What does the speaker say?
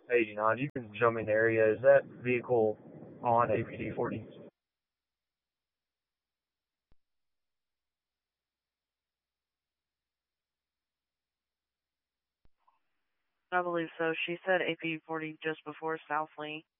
89. You can show me the area. Is that vehicle on APD 40? I believe so. She said AP 40 just before South Lee.